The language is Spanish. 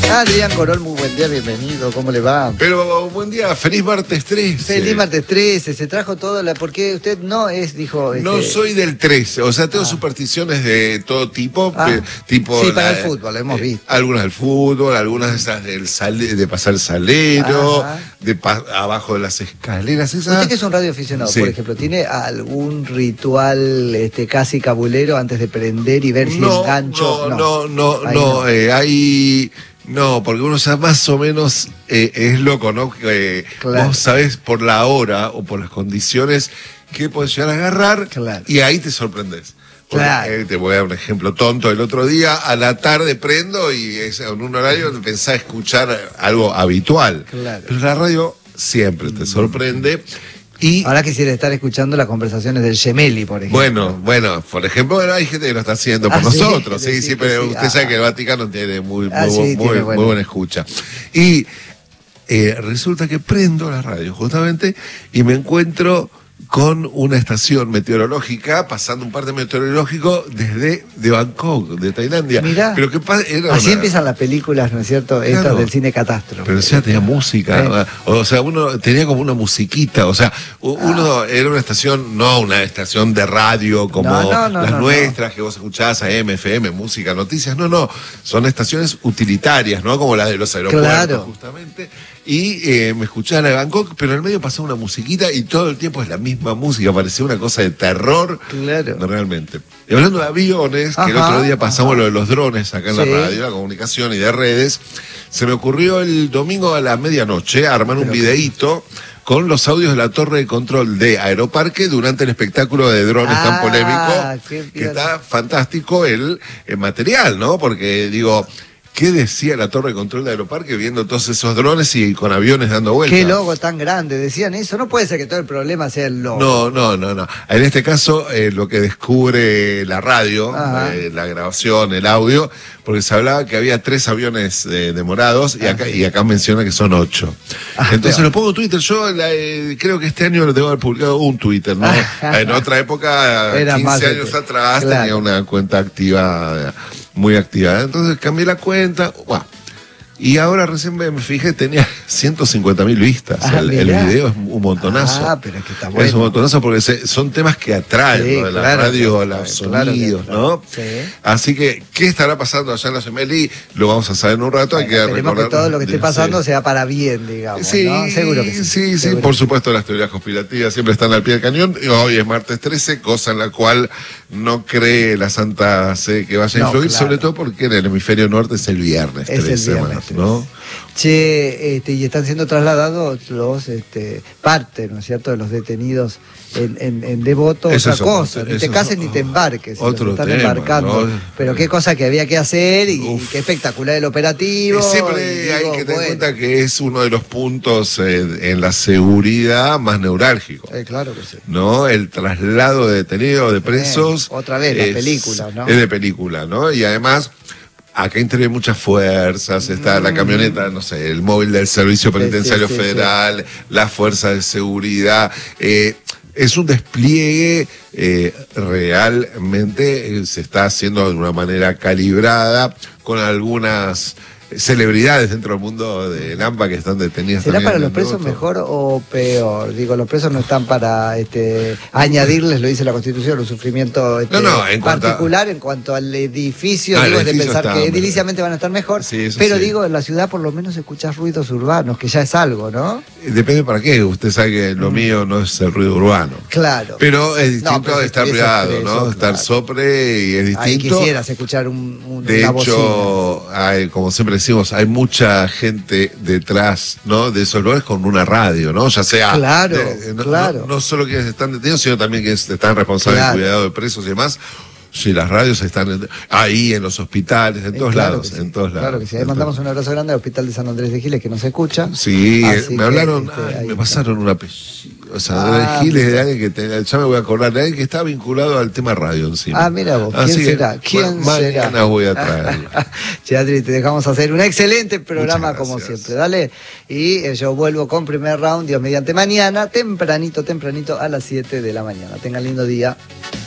Adrián Corol, muy buen día, bienvenido, ¿cómo le va? Pero buen día, feliz martes 13. Feliz martes 13, se trajo todo, porque usted no es, dijo... No soy del 13, o sea, tengo supersticiones de todo tipo. Tipo sí, para el fútbol, hemos visto. Algunas del fútbol, algunas de esas de pasar el salero, abajo de las escaleras. Esas. Usted que es un radioaficionado, por ejemplo, ¿tiene algún ritual casi cabulero antes de prender y ver si engancho? No, No, porque uno ya más o menos es loco, ¿no? Claro. Vos sabés por la hora o por las condiciones que podés llegar a agarrar, y ahí te sorprendés. Porque, te voy a dar un ejemplo tonto. El otro día a la tarde prendo y es en un horario donde pensaba escuchar algo habitual. Claro. Pero la radio siempre te sorprende. Y ahora quisiera estar escuchando las conversaciones del Gemelli, por ejemplo. Bueno, por ejemplo, hay gente que lo está haciendo por nosotros, sí, pero usted sabe que el Vaticano tiene muy buena escucha. Y resulta que prendo la radio justamente y me encuentro con una estación meteorológica, pasando un parte meteorológico desde Bangkok, de Tailandia. Mirá, pero así empiezan las películas, ¿no es cierto? Claro, estas del cine catástrofe. Pero ya tenía música, o sea, uno tenía como una musiquita, o sea, uno era una estación, no una estación de radio como las nuestras, que vos escuchás AM, FM, música, noticias, son estaciones utilitarias, ¿no? Como las de los aeropuertos, justamente. Y me escuchaba la de Bangkok, pero en el medio pasaba una musiquita y todo el tiempo es la misma música, parecía una cosa de terror. Claro. Realmente. Y hablando de aviones, que el otro día pasamos lo de los drones acá en la radio, la comunicación y de redes, se me ocurrió el domingo a la medianoche armar un videíto con los audios de la torre de control de Aeroparque durante el espectáculo de drones tan polémico, que está fantástico el material, ¿no? Porque digo... ¿Qué decía la torre de control de Aeroparque viendo todos esos drones y con aviones dando vueltas? ¿Qué logo tan grande? Decían eso. No puede ser que todo el problema sea el logo. No. En este caso, lo que descubre la radio, la grabación, el audio, porque se hablaba que había 3 aviones demorados y acá menciona que son 8. Entonces lo pongo en Twitter. Yo creo que este año lo tengo que haber publicado un Twitter, ¿no? En otra época, 15 años atrás, tenía una cuenta activa, muy activa. Entonces cambié la cuenta. Y ahora recién me fijé, tenía 150.000 vistas. El video es un montonazo. Pero es que está bueno. Es un montonazo porque son temas que atraen, ¿no? De la radio, los sonidos, ¿no? Sí. Así que, ¿qué estará pasando allá en la Gemelli? Lo vamos a saber en un rato. Hay que recordar que todo lo que esté pasando sea para bien, digamos. Sí, ¿no? Seguro que sí. Sí, por supuesto, las teorías conspirativas siempre están al pie del cañón. Y hoy es martes 13, cosa en la cual no cree la Santa Sede que vaya a influir, sobre todo porque en el hemisferio norte es el viernes 13, ¿no? Che, y están siendo trasladados los parte, ¿no es cierto?, de los detenidos en Devoto, otra cosa. Ni te cases ni te embarques, otro están tema, embarcando. ¿no? Pero qué cosa que había que hacer y qué espectacular el operativo. Siempre hay que tener en cuenta que es uno de los puntos en la seguridad más neurálgico. Claro que sí. ¿No? El traslado de detenidos, de presos. Otra vez, la película, ¿no? Es de película, ¿no? Y además... Acá intervienen muchas fuerzas, está la camioneta, no sé, el móvil del Servicio Penitenciario Federal, la fuerza de seguridad. Es un despliegue realmente, se está haciendo de una manera calibrada, con algunas celebridades dentro del mundo de Lampa que están detenidas. ¿Será para los presos mejor o peor? Digo, los presos no están para añadirles, lo dice la Constitución, un sufrimiento en particular en cuanto al edificio. Digo, es de pensar que ediliciamente van a estar mejor, pero digo, en la ciudad por lo menos escuchás ruidos urbanos, que ya es algo, ¿no? Depende para qué. Usted sabe que lo mío no es el ruido urbano. Claro. Pero es distinto de estar privado, ¿no? Estar sopre y es distinto. Ahí quisieras escuchar de hecho, como siempre decimos, hay mucha gente detrás, ¿no? De esos lugares con una radio, ¿no? Ya sea... No solo quienes están detenidos, sino también quienes están responsables del cuidado de presos y demás. Sí, las radios están ahí, en los hospitales, en todos lados. En todos lados. Claro que sí. Ahí mandamos un abrazo grande al Hospital de San Andrés de Giles, que nos escucha. Sí, me hablaron, me pasaron un apellido. O sea, de Giles, de alguien que ya me voy a acordar, de alguien que está vinculado al tema radio encima. Mira vos, ¿quién será? ¿Quién será? Mañana voy a traerlo. Che, Adri, te dejamos hacer un excelente programa como siempre, dale. Y yo vuelvo con primer round, Dios mediante mañana, tempranito a las 7 de la mañana. Tengan lindo día.